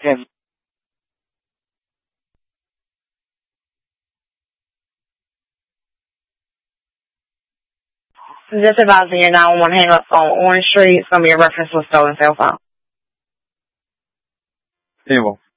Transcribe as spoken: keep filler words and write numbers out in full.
him. Just advising you nine one one hang up on Orange Street. It's going to be a reference to a stolen cell phone. Table.